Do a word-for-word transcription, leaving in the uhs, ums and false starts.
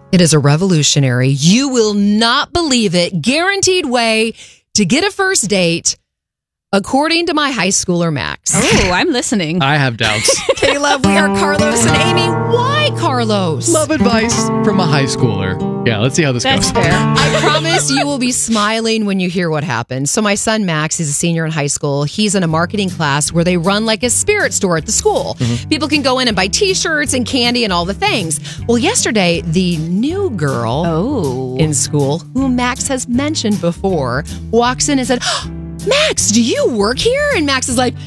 It is a revolutionary, you will not believe it, guaranteed way to get a first date, according to my high schooler, Max. Oh, I'm listening. I have doubts. Caleb, we are Carlos and Amy. Why, Carlos? Love advice from a high schooler. Yeah, let's see how this That's goes. fair. I promise you will be smiling when you hear what happened. So my son Max is a senior in high school. He's in a marketing class where they run like a spirit store at the school. Mm-hmm. People can go in and buy t-shirts and candy and all the things. Well, yesterday, the new girl Oh. in school, who Max has mentioned before, walks in and said, "Max, do you work here?" And Max is like,